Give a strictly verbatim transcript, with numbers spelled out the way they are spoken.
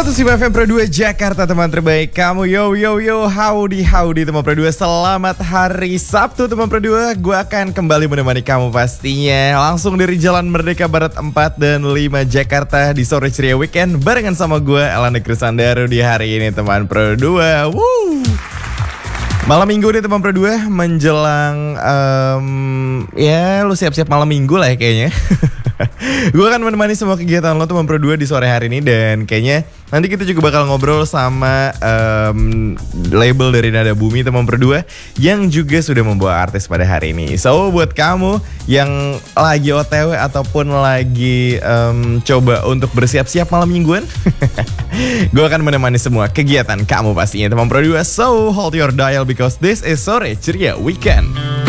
seratus lima F M Pro dua Jakarta, teman terbaik kamu. Yo yo yo, howdy howdy teman Pro dua. Selamat hari Sabtu teman Pro dua. Gue akan kembali menemani kamu pastinya langsung dari Jalan Merdeka Barat empat dan lima Jakarta di sore ceria weekend barengan sama gue Elana Krisandaru di hari ini teman Pro dua. Woo! Malam minggu nih teman Pro dua menjelang um, ya lu siap-siap malam minggu lah ya kayaknya. Gue akan menemani semua kegiatan lo teman Pro dua di sore hari ini. Dan kayaknya nanti kita juga bakal ngobrol sama um, label dari Nada Bumi teman Pro dua yang juga sudah membawa artis pada hari ini. So buat kamu yang lagi O T W ataupun lagi um, coba untuk bersiap-siap malam mingguan, gue akan menemani semua kegiatan kamu pastinya teman Pro dua. So hold your dial because this is Sore Ceria Weekend.